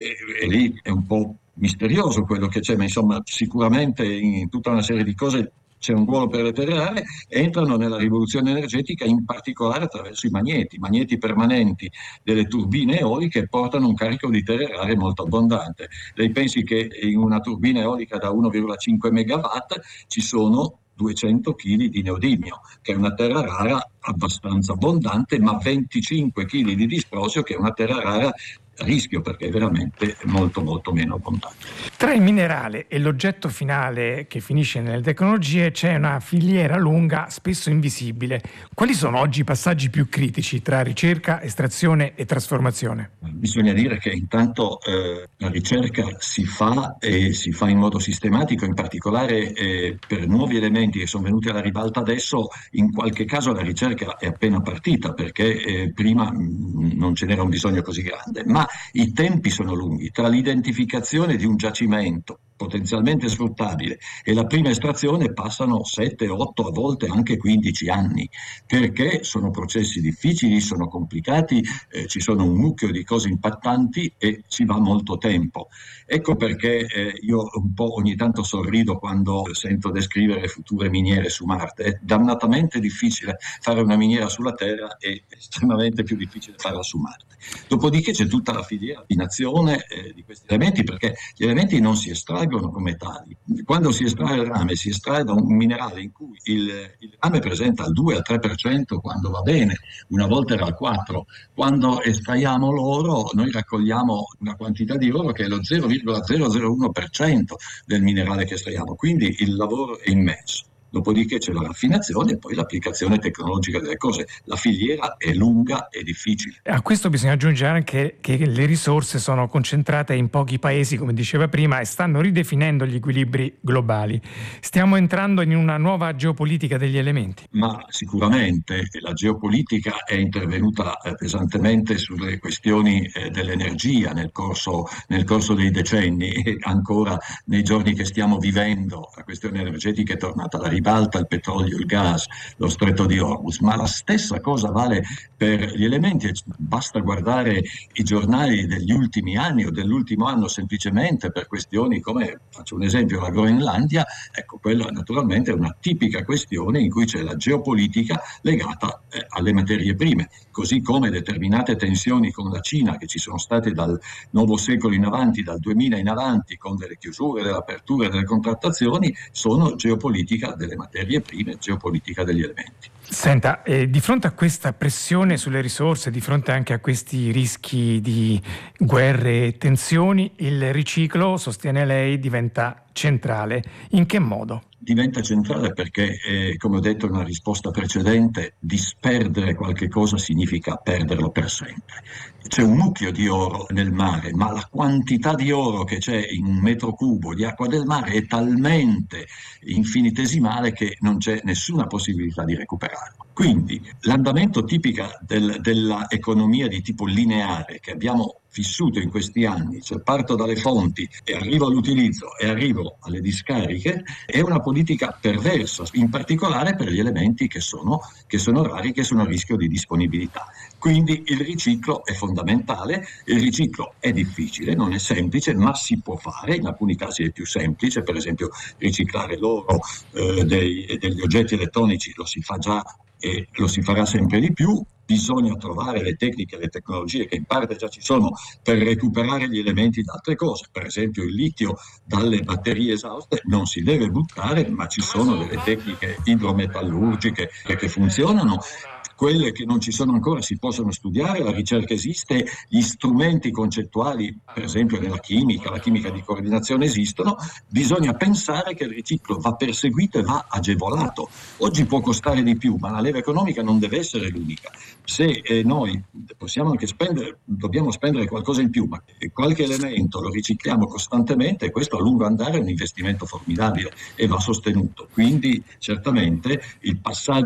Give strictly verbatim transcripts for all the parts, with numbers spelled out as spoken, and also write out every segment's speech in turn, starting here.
E, e lì è un po' misterioso quello che c'è, ma insomma sicuramente in tutta una serie di cose c'è un ruolo per le terre rare. Entrano nella rivoluzione energetica in particolare attraverso i magneti, magneti permanenti delle turbine eoliche portano un carico di terre rare molto abbondante. Lei pensi che in una turbina eolica da uno virgola cinque megawatt ci sono duecento chili di neodimio, che è una terra rara abbastanza abbondante, ma venticinque chili di disprosio, che è una terra rara a rischio perché è veramente molto molto meno abbondante. Tra il minerale e l'oggetto finale che finisce nelle tecnologie c'è una filiera lunga, spesso invisibile. Quali sono oggi i passaggi più critici tra ricerca, estrazione e trasformazione? Bisogna dire che intanto eh, la ricerca si fa e si fa in modo sistematico, in particolare eh, per nuovi elementi che sono venuti alla ribalta adesso. In qualche caso la ricerca è appena partita perché eh, prima mh, non ce n'era un bisogno così grande, ma i tempi sono lunghi. Tra l'identificazione di un giacimento potenzialmente sfruttabile e la prima estrazione passano sette, otto, a volte anche quindici anni, perché sono processi difficili, sono complicati, eh, ci sono un mucchio di cose impattanti e ci va molto tempo. Ecco perché eh, io un po' ogni tanto sorrido quando sento descrivere future miniere su Marte. È dannatamente difficile fare una miniera sulla Terra e estremamente più difficile farla su Marte. Dopodiché c'è tutta la filiera di nazione eh, di questi elementi, perché gli elementi non si estraggono come tali. Quando si estrae il rame, si estrae da un minerale in cui il, il rame presenta al due al tre per cento quando va bene, una volta era al quattro per cento. Quando estraiamo l'oro, noi raccogliamo una quantità di oro che è lo zero virgola zero zero uno per cento del minerale che estraiamo, quindi il lavoro è immenso. Dopodiché c'è la raffinazione e poi l'applicazione tecnologica delle cose. La filiera è lunga e difficile. A questo bisogna aggiungere anche che le risorse sono concentrate in pochi paesi, come diceva prima, e stanno ridefinendo gli equilibri globali. Stiamo entrando in una nuova geopolitica degli elementi. Ma sicuramente la geopolitica è intervenuta eh, pesantemente sulle questioni eh, dell'energia nel corso, nel corso dei decenni, e ancora nei giorni che stiamo vivendo la questione energetica è tornata alla ribalta, il petrolio, il gas, lo stretto di Hormuz. Ma la stessa cosa vale per gli elementi. Basta guardare i giornali degli ultimi anni o dell'ultimo anno semplicemente per questioni come, faccio un esempio, la Groenlandia. Ecco, quella naturalmente è una tipica questione in cui c'è la geopolitica legata eh, alle materie prime, così come determinate tensioni con la Cina che ci sono state dal nuovo secolo in avanti, dal duemila in avanti, con delle chiusure, delle aperture, delle contrattazioni, sono geopolitica delle materie prime, geopolitica degli elementi. Senta, eh, di fronte a questa pressione sulle risorse, di fronte anche a questi rischi di guerre e tensioni, il riciclo, sostiene lei, diventa centrale. In che modo? Diventa centrale perché, eh, come ho detto in una risposta precedente, disperdere qualche cosa significa perderlo per sempre. C'è un mucchio di oro nel mare, ma la quantità di oro che c'è in un metro cubo di acqua del mare è talmente infinitesimale che non c'è nessuna possibilità di recuperarlo. Quindi l'andamento tipico del, dell'economia di tipo lineare che abbiamo vissuto in questi anni, cioè parto dalle fonti e arrivo all'utilizzo e arrivo alle discariche, è una politica perversa, in particolare per gli elementi che sono, che sono rari, che sono a rischio di disponibilità. Quindi il riciclo è fondamentale, il riciclo è difficile, non è semplice, ma si può fare, in alcuni casi è più semplice, per esempio riciclare l'oro eh, dei, degli oggetti elettronici lo si fa già e lo si farà sempre di più. Bisogna trovare le tecniche, le tecnologie che in parte già ci sono per recuperare gli elementi da altre cose. Per esempio il litio dalle batterie esauste non si deve buttare, ma ci sono delle tecniche idrometallurgiche che funzionano. Quelle che non ci sono ancora si possono studiare, la ricerca esiste, gli strumenti concettuali, per esempio nella chimica, la chimica di coordinazione esistono. Bisogna pensare che il riciclo va perseguito e va agevolato. Oggi può costare di più, ma la leva economica non deve essere l'unica. Se eh, noi possiamo anche spendere, dobbiamo spendere qualcosa in più, ma qualche elemento lo ricicliamo costantemente, questo a lungo andare è un investimento formidabile e va sostenuto. Quindi certamente il passaggio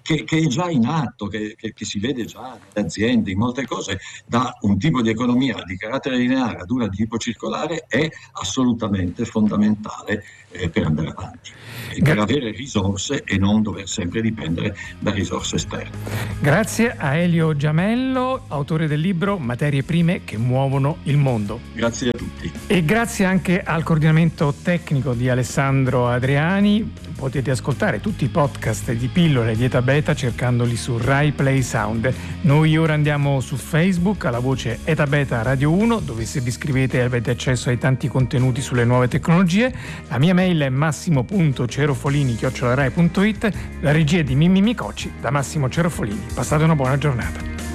che, che è già in atto, che, che, che si vede già nelle aziende, in molte cose, da un tipo di economia di carattere lineare ad una di tipo circolare, è assolutamente fondamentale eh, per andare avanti, e per avere risorse e non dover sempre dipendere da risorse esterne. Grazie a Elio Giamello, autore del libro Materie prime che muovono il mondo. Grazie a tutti. E grazie anche al coordinamento tecnico di Alessandro Adriani. Potete ascoltare tutti i podcast di Pillole di Eta Beta cercandoli su Rai Play Sound. Noi ora andiamo su Facebook alla voce Eta Beta Radio uno, dove se vi iscrivete avete accesso ai tanti contenuti sulle nuove tecnologie. La mia mail è massimo punto cerofolini chiocciola rai punto it. La regia è di Mimmi Micocci. Da Massimo Cerofolini. Passate una buona giornata.